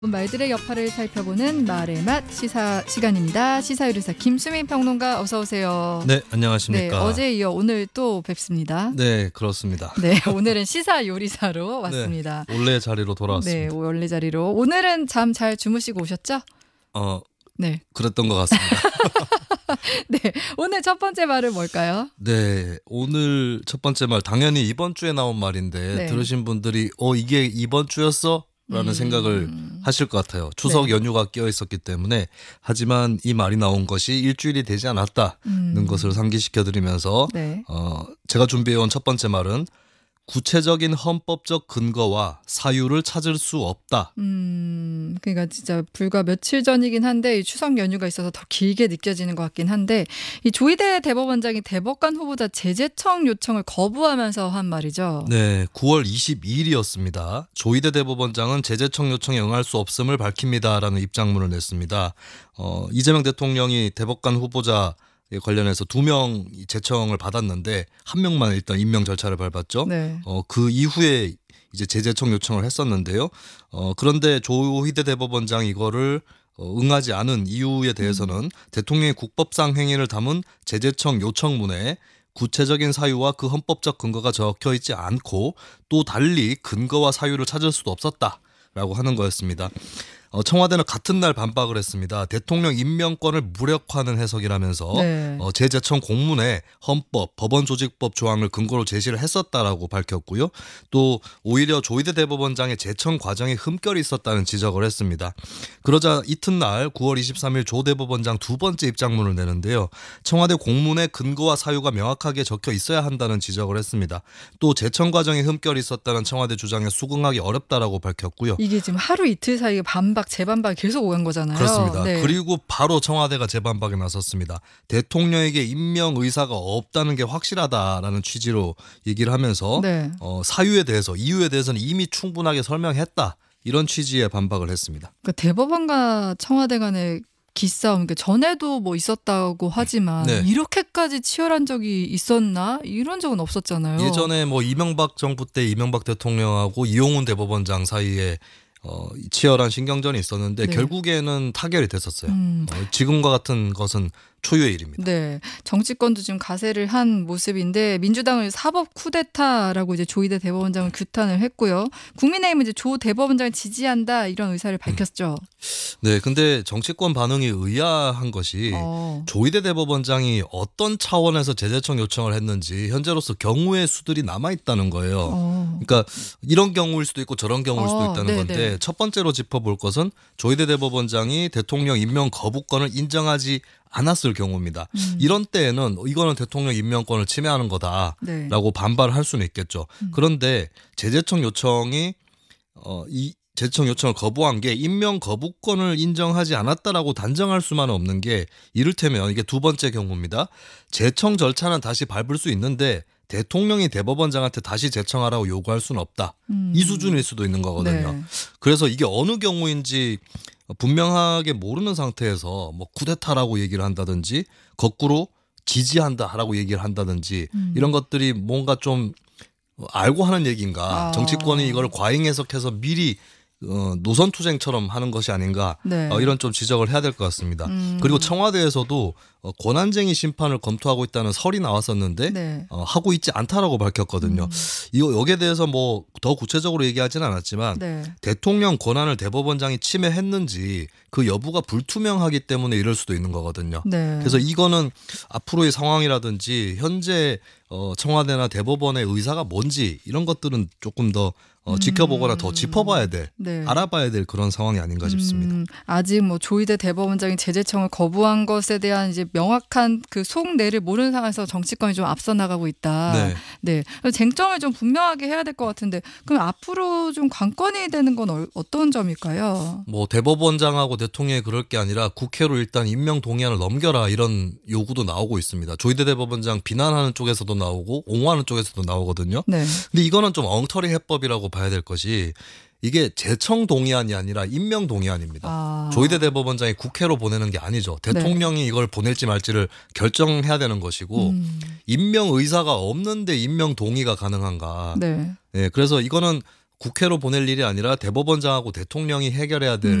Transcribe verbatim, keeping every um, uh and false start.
말들의 여파를 살펴보는 말의 맛 시사 시간입니다. 시사요리사 김수민 평론가 어서 오세요. 네, 안녕하십니까. 네, 어제 이어 오늘 또 뵙습니다. 네, 그렇습니다. 네, 오늘은 시사요리사로 왔습니다. 네, 원래 자리로 돌아왔습니다. 네, 원래 자리로. 오늘은 잠 잘 주무시고 오셨죠? 어, 네. 그랬던 것 같습니다. 네, 오늘 첫 번째 말은 뭘까요? 네, 오늘 첫 번째 말 당연히 이번 주에 나온 말인데 네. 들으신 분들이 어 이게 이번 주였어? 라는 음. 생각을 하실 것 같아요. 추석 네. 연휴가 끼어 있었기 때문에. 하지만 이 말이 나온 것이 일주일이 되지 않았다는 음. 것을 상기시켜 드리면서 네. 어, 제가 준비해온 첫 번째 말은 구체적인 헌법적 근거와 사유를 찾을 수 없다. 음, 그러니까 진짜 불과 며칠 전이긴 한데 이 추석 연휴가 있어서 더 길게 느껴지는 것 같긴 한데 이 조희대 대법원장이 대법관 후보자 재제청 요청을 거부하면서 한 말이죠. 네, 구월 이십이일이었습니다. 조희대 대법원장은 재제청 요청에 응할 수 없음을 밝힙니다라는 입장문을 냈습니다. 어, 이재명 대통령이 대법관 후보자 관련해서 두 명 제청을 받았는데 한 명만 일단 임명 절차를 밟았죠. 네. 어, 그 이후에 이제 재제청 요청을 했었는데요. 어, 그런데 조희대 대법원장이 이거를 어, 응하지 않은 이유에 대해서는 음. 대통령의 국법상 행위를 담은 재제청 요청문에 구체적인 사유와 그 헌법적 근거가 적혀 있지 않고 또 달리 근거와 사유를 찾을 수도 없었다라고 하는 거였습니다. 어, 청와대는 같은 날 반박을 했습니다. 대통령 임명권을 무력화하는 해석이라면서 네. 어, 재제청 공문에 헌법, 법원조직법 조항을 근거로 제시를 했었다라고 밝혔고요. 또 오히려 조희대 대법원장의 제청 과정에 흠결이 있었다는 지적을 했습니다. 그러자 이튿날 구월 이십삼일 조 대법원장 두 번째 입장문을 내는데요. 청와대 공문에 근거와 사유가 명확하게 적혀 있어야 한다는 지적을 했습니다. 또 제청 과정에 흠결이 있었다는 청와대 주장에 수긍하기 어렵다라고 밝혔고요. 이게 지금 하루 이틀 사이에 반박 재반박이 계속 오간 거잖아요. 그렇습니다. 네. 그리고 바로 청와대가 재반박에 나섰습니다. 대통령에게 임명 의사가 없다는 게 확실하다라는 취지로 얘기를 하면서 네. 어, 사유에 대해서 이유에 대해서는 이미 충분하게 설명했다. 이런 취지의 반박을 했습니다. 그러니까 대법원과 청와대 간의 기싸움, 그러니까 전에도 뭐 있었다고 하지만 네. 이렇게까지 치열한 적이 있었나? 이런 적은 없었잖아요. 예전에 뭐 이명박 정부 때 이명박 대통령하고 이용훈 대법원장 사이에 어, 치열한 신경전이 있었는데 네. 결국에는 타결이 됐었어요. 음. 어, 지금과 같은 것은 초유의 일입니다. 네, 정치권도 지금 가세를 한 모습인데 민주당을 사법 쿠데타라고 이제 조희대 대법원장을 규탄을 했고요. 국민의힘은 이제 조 대법원장을 지지한다 이런 의사를 밝혔죠. 네, 근데 정치권 반응이 의아한 것이 어. 조희대 대법원장이 어떤 차원에서 재제청 요청을 했는지 현재로서 경우의 수들이 남아 있다는 거예요. 어. 그러니까 이런 경우일 수도 있고 저런 경우일 수도 어, 있다는 네네. 건데 첫 번째로 짚어볼 것은 조희대 대법원장이 대통령 임명 거부권을 인정하지 않았을 경우입니다. 음. 이런 때에는 이거는 대통령 임명권을 침해하는 거다라고 네. 반발을 할 수는 있겠죠. 음. 그런데 재제청 요청이 어, 이 재청 요청을 거부한 게 임명 거부권을 인정하지 않았다라고 단정할 수만은 없는 게 이를테면 이게 두 번째 경우입니다. 재청 절차는 다시 밟을 수 있는데 대통령이 대법원장한테 다시 재청하라고 요구할 수는 없다. 음. 이 수준일 수도 있는 거거든요. 네. 그래서 이게 어느 경우인지 분명하게 모르는 상태에서 뭐 쿠데타라고 얘기를 한다든지 거꾸로 지지한다라고 얘기를 한다든지 음. 이런 것들이 뭔가 좀 알고 하는 얘기인가 아. 정치권이 이걸 과잉 해석해서 미리 어, 노선투쟁처럼 하는 것이 아닌가 네. 어, 이런 좀 지적을 해야 될 것 같습니다. 음. 그리고 청와대에서도 어, 권한쟁의 심판을 검토하고 있다는 설이 나왔었는데 네. 어, 하고 있지 않다라고 밝혔거든요. 음. 이거 여기에 대해서 뭐 더 구체적으로 얘기하지는 않았지만 네. 대통령 권한을 대법원장이 침해했는지 그 여부가 불투명하기 때문에 이럴 수도 있는 거거든요. 네. 그래서 이거는 앞으로의 상황이라든지 현재 어, 청와대나 대법원의 의사가 뭔지 이런 것들은 조금 더 어, 지켜보거나 더 짚어봐야 될, 네. 알아봐야 될 그런 상황이 아닌가 싶습니다. 음, 아직 뭐 조희대 대법원장이 재제청을 거부한 것에 대한 이제 명확한 그 속내를 모르는 상황에서 정치권이 좀 앞서 나가고 있다. 네. 네. 그래서 쟁점을 좀 분명하게 해야 될 것 같은데 그럼 앞으로 좀 관건이 되는 건 어, 어떤 점일까요? 뭐 대법원장하고 대통령이 그럴 게 아니라 국회로 일단 임명 동의안을 넘겨라 이런 요구도 나오고 있습니다. 조희대 대법원장 비난하는 쪽에서도 나오고 옹호하는 쪽에서도 나오거든요. 네. 근데 이거는 좀 엉터리 해법이라고 봐야 될 것이 이게 재청 동의안이 아니라 임명 동의안입니다. 아. 조희대 대법원장이 국회로 보내는 게 아니죠. 대통령이 네. 이걸 보낼지 말지를 결정해야 되는 것이고 음. 임명 의사가 없는데 임명 동의가 가능한가. 네. 네, 그래서 이거는 국회로 보낼 일이 아니라 대법원장하고 대통령이 해결해야 될